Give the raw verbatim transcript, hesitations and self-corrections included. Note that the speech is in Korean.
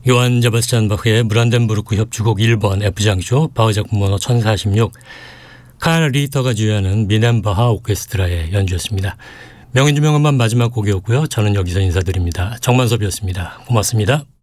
요한 제바스찬 바흐의 브란덴부르크 협주곡 일 번 F장조 바흐 작품 번호 천사십육, 칼 리히터가 주연하는 미넨 바하 오케스트라의 연주였습니다. 명인주명음반 마지막 곡이었고요. 저는 여기서 인사드립니다. 정만섭이었습니다. 고맙습니다.